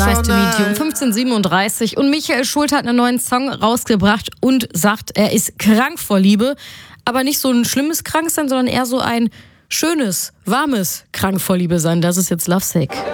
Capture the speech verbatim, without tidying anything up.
Nice to meet you. Um fünfzehn Uhr siebenunddreißig. Und Michael Schulte hat einen neuen Song rausgebracht und sagt, er ist krank vor Liebe. Aber nicht so ein schlimmes Kranksein, sondern eher so ein schönes, warmes krank vor Liebe sein. Das ist jetzt Lovesick.